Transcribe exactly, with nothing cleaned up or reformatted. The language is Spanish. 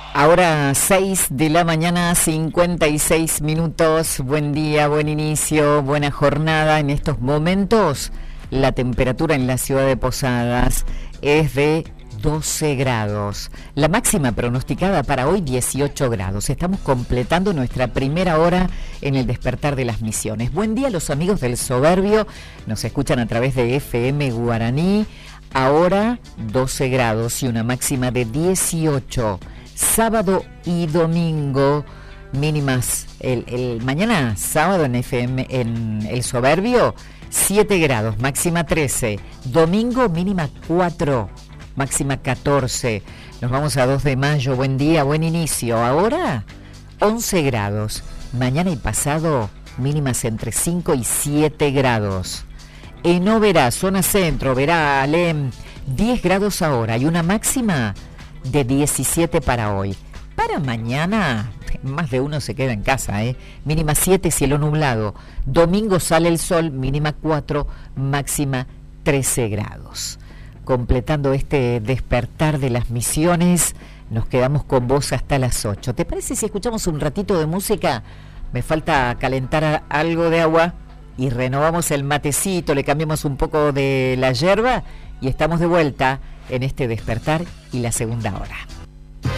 Ahora seis de la mañana, cincuenta y seis minutos. Buen día, buen inicio, buena jornada. En estos momentos, la temperatura en la ciudad de Posadas es de doce grados. La máxima pronosticada para hoy, dieciocho grados. Estamos completando nuestra primera hora en el despertar de las Misiones. Buen día a los amigos del Soberbio. Nos escuchan a través de F M Guaraní. Ahora doce grados y una máxima de dieciocho. Sábado y domingo mínimas. El, el mañana sábado en F M en el Soberbio siete grados, máxima trece. Domingo mínima cuatro, máxima catorce. Nos vamos a dos de mayo. Buen día, buen inicio. Ahora once grados. Mañana y pasado mínimas entre cinco y siete grados. En Oberá, zona centro, Oberá, Alem, diez grados ahora y una máxima de diecisiete para hoy. Para mañana, más de uno se queda en casa, ¿eh? Mínima siete, cielo nublado. Domingo sale el sol, mínima cuatro, máxima trece grados. Completando este despertar de las Misiones, nos quedamos con vos hasta las ocho. ¿Te parece si escuchamos un ratito de música? Me falta calentar algo de agua y renovamos el matecito, le cambiamos un poco de la yerba y estamos de vuelta en este despertar y la segunda hora.